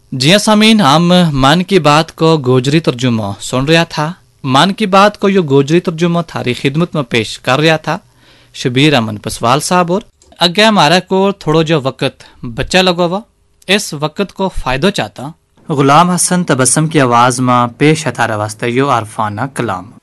जी सामीन, हम मन की बात को गोजरी तर्जुमा सुन रहा था। मन की बात को यो गोजरी तर्जुमा थारी खिदमत में पेश कर रहा था शबीर अमन पसवाल साहब। और अगे हमारा को थोड़ो जो वक्त बच्चा लगो हुआ, इस वक्त को फायदो चाहता गुलाम हसन तबस्सम की आवाज में पेश है थारा वास्ते यो आरफाना कलाम।